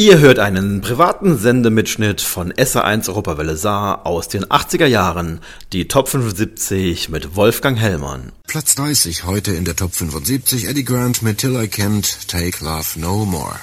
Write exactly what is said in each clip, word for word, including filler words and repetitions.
Ihr hört einen privaten Sendemitschnitt von S R eins Europawelle Saar aus den achtziger Jahren, die Top fünfundsiebzig mit Wolfgang Hellmann. Platz dreißig heute in der Top fünfundsiebzig, Eddie Grant mit Till I Can't Take Love No More.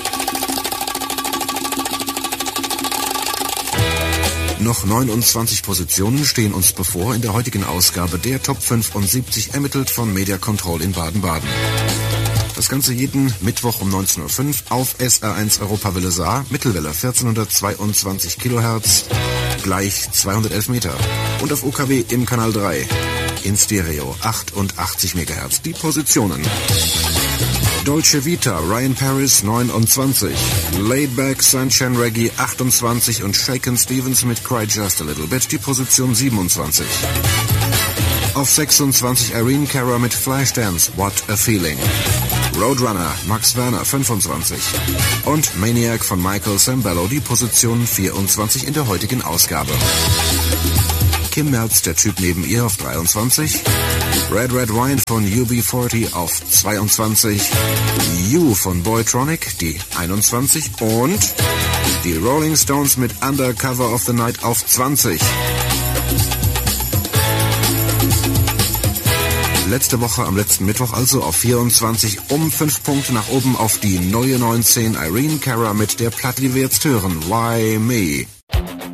Noch neunundzwanzig Positionen stehen uns bevor in der heutigen Ausgabe der Top fünfundsiebzig, ermittelt von Media Control in Baden-Baden. Das Ganze jeden Mittwoch um neunzehn Uhr fünf auf S R eins Europawelle Saar, Mittelwelle vierzehnhundertzweiundzwanzig Kilohertz, gleich zweihundertelf Meter. Und auf U K W im Kanal drei, in Stereo achtundachtzig Megahertz. Die Positionen: Dolce Vita, Ryan Paris neunundzwanzig, Laidback, Sunshine Reggae achtundzwanzig und Shakin' Stevens mit Cry Just a Little Bit, die Position siebenundzwanzig. Auf sechsundzwanzig Irene Cara mit Flashdance, What a Feeling. Roadrunner, Max Werner fünfundzwanzig. Und Maniac von Michael Sambello, die Position vierundzwanzig in der heutigen Ausgabe. Kim Merz, der Typ neben ihr, auf dreiundzwanzig. Red Red Wine von U B vierzig auf zweiundzwanzig. You von Boytronic, die einundzwanzig. Und die Rolling Stones mit Undercover of the Night auf zwanzig. Letzte Woche am letzten Mittwoch also auf vierundzwanzig, um fünf Punkte nach oben auf die neue neunzehn, Irene Cara mit der Platte, die wir jetzt hören, Why Me?